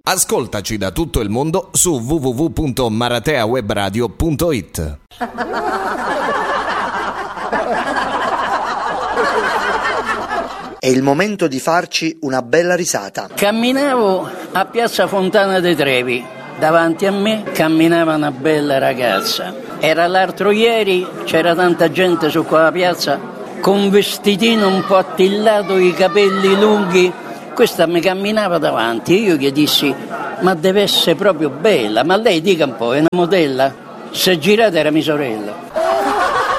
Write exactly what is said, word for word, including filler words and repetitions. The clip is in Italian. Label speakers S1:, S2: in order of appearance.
S1: Ascoltaci da tutto il mondo su w w w punto marateawebradio punto it.
S2: È il momento di farci una bella risata.
S3: Camminavo a Piazza Fontana dei Trevi. Davanti a me camminava una bella ragazza. Era l'altro ieri, c'era tanta gente su quella piazza con un vestitino un po' attillato, i capelli lunghi. Questa mi camminava davanti e io gli dissi: ma deve essere proprio bella, ma lei dica un po', è una modella? Se girata era mia sorella.